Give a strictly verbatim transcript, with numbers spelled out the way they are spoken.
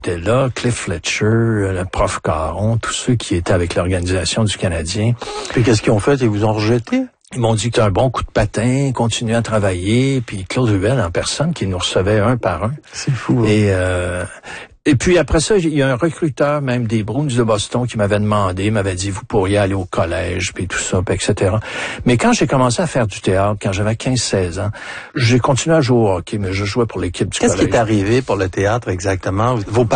était là, Cliff Fletcher, le prof Caron, tous ceux qui étaient avec l'organisation du Canadien. Puis qu'est-ce qu'ils ont fait? Ils vous ont rejeté? Ils m'ont dit que t'as un bon coup de patin, continue à travailler. Puis Claude Ruel en personne qui nous recevait un par un. C'est fou. Hein? Et euh, et puis après ça, il y a un recruteur même des Bruins de Boston qui m'avait demandé, m'avait dit vous pourriez aller au collège, puis tout ça, puis et cetera. Mais quand j'ai commencé à faire du théâtre, quand j'avais quinze seize ans, j'ai continué à jouer au hockey, mais je jouais pour l'équipe du Qu'est-ce collège. qui est arrivé pour le théâtre exactement? Vos